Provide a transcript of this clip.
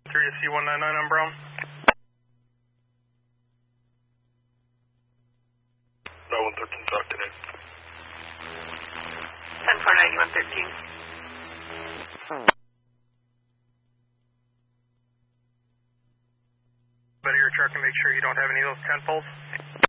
3 to C199 on Brown. 113 talk today. 10-4-91-13. Better your truck and make sure you don't have any of those 10 poles.